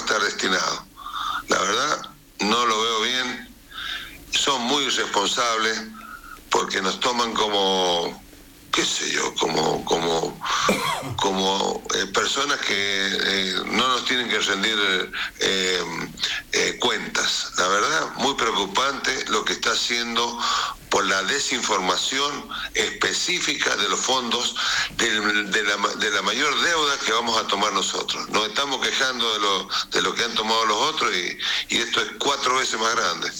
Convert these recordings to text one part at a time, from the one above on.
estar destinado. La verdad, no lo veo bien. Son muy irresponsables porque nos toman como, qué sé yo, como personas que no nos tienen que rendir cuentas. La verdad, muy preocupante lo que está haciendo por la desinformación específica de los fondos de la mayor deuda que vamos a tomar nosotros. Nos estamos quejando de lo que han tomado los otros y esto es 4 veces más grande.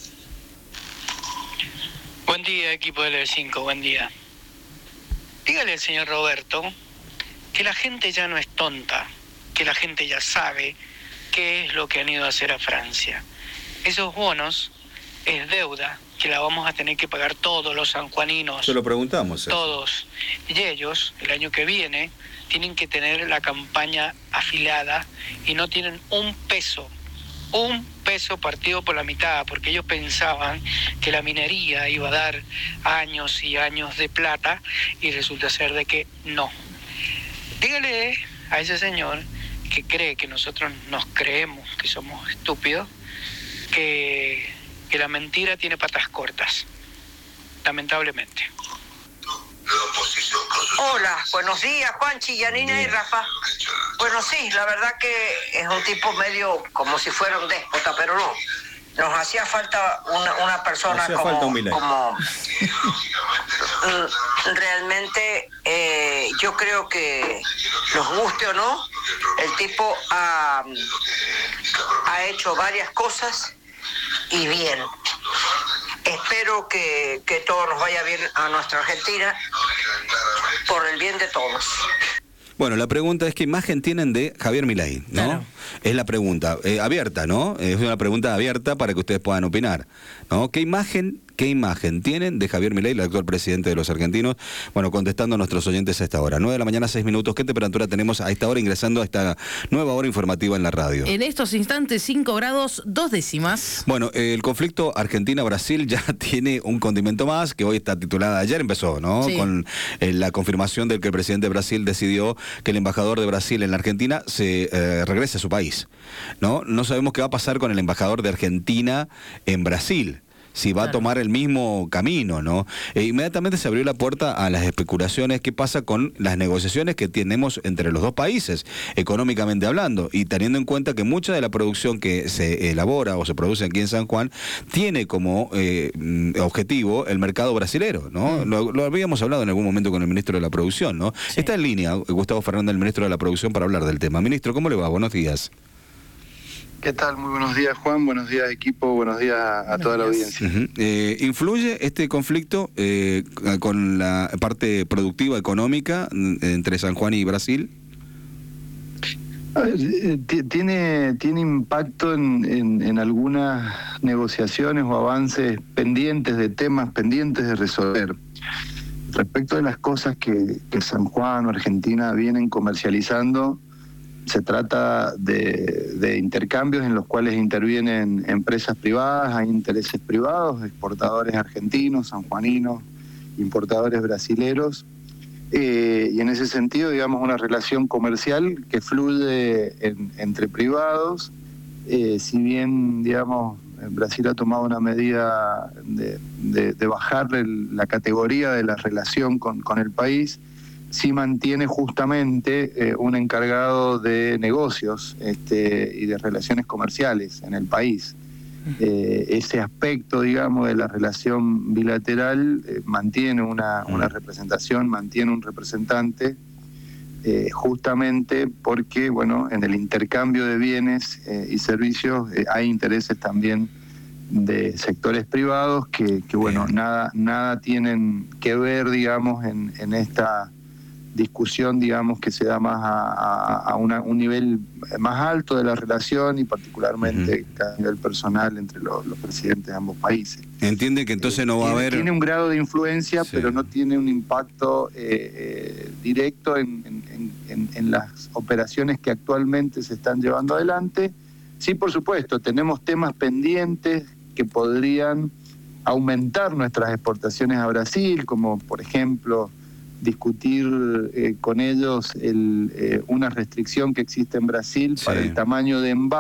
Buen día, equipo del 5, buen día. Dígale al señor Roberto que la gente ya no es tonta, que la gente ya sabe qué es lo que han ido a hacer a Francia. Esos bonos es deuda que la vamos a tener que pagar todos los sanjuaninos. Se lo preguntamos. Todos. Y ellos, el año que viene, tienen que tener la campaña afilada y no tienen un peso partido por la mitad, porque ellos pensaban que la minería iba a dar años y años de plata y resulta ser de que no. Dígale a ese señor que cree que nosotros nos creemos que somos estúpidos, que la mentira tiene patas cortas, lamentablemente. Hola, buenos días, Juanchi, Yanina y Rafa. Bueno, sí, la verdad que es un tipo medio como si fuera un déspota, pero no. Nos hacía falta una persona como realmente, yo creo que nos guste o no, el tipo ha hecho varias cosas y bien. Espero que todo nos vaya bien a nuestra Argentina por el bien de todos. Bueno, la pregunta es, ¿qué imagen tienen de Javier Milei? ¿No? Claro. Es la pregunta, abierta, ¿no? Es una pregunta abierta para que ustedes puedan opinar, ¿no? ¿Qué imagen tienen de Javier Milei, el actual presidente de los argentinos? Bueno, contestando a nuestros oyentes a esta hora. 9 de la mañana, 6 minutos. ¿Qué temperatura tenemos a esta hora ingresando a esta nueva hora informativa en la radio? En estos instantes, 5 grados, 2 décimas. Bueno, el conflicto Argentina-Brasil ya tiene un condimento más, que hoy está titulada, ayer empezó, ¿no? Sí. Con la confirmación de que el presidente de Brasil decidió que el embajador de Brasil en la Argentina se regrese a su país, ¿no? No sabemos qué va a pasar con el embajador de Argentina en Brasil, si va a tomar el mismo camino, ¿no? Inmediatamente se abrió la puerta a las especulaciones. ¿Qué pasa con las negociaciones que tenemos entre los dos países, económicamente hablando? Y teniendo en cuenta que mucha de la producción que se elabora o se produce aquí en San Juan tiene como objetivo el mercado brasilero, ¿no? Lo habíamos hablado en algún momento con el ministro de la Producción, ¿no? Sí. Está en línea Gustavo Fernández, el ministro de la Producción, para hablar del tema. Ministro, ¿cómo le va? Buenos días. ¿Qué tal? Muy buenos días, Juan. Buenos días, equipo. Buenos días a toda la audiencia. ¿Influye este conflicto con la parte productiva económica entre San Juan y Brasil? Tiene impacto en algunas negociaciones o avances pendientes de temas pendientes de resolver. Respecto de las cosas que San Juan o Argentina vienen comercializando, se trata de intercambios en los cuales intervienen empresas privadas, hay intereses privados, exportadores argentinos, sanjuaninos, importadores brasileros, y en ese sentido, digamos, una relación comercial que fluye entre privados, si bien, digamos, Brasil ha tomado una medida de bajar la categoría de la relación con el país, sí mantiene justamente un encargado de negocios y de relaciones comerciales en el país. Ese aspecto, digamos, de la relación bilateral mantiene una representación, mantiene un representante, justamente porque, bueno, en el intercambio de bienes y servicios hay intereses también de sectores privados que bueno, nada tienen que ver, digamos, en esta discusión, digamos, que se da más a un nivel más alto de la relación y particularmente a nivel personal entre los presidentes de ambos países. Entiende que entonces no va a haber... Tiene un grado de influencia, pero no tiene un impacto directo en las operaciones que actualmente se están llevando adelante. Sí, por supuesto, tenemos temas pendientes que podrían aumentar nuestras exportaciones a Brasil, como por ejemplo discutir con ellos una restricción que existe en Brasil para el tamaño de envase